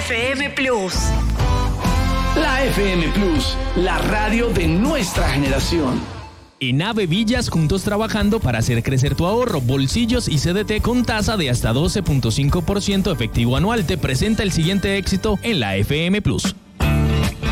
FM Plus. La FM Plus, la radio de nuestra generación. En AVE Villas, juntos trabajando para hacer crecer tu ahorro, bolsillos y CDT con tasa de hasta 12.5% efectivo anual. Te presenta el siguiente éxito en la FM Plus.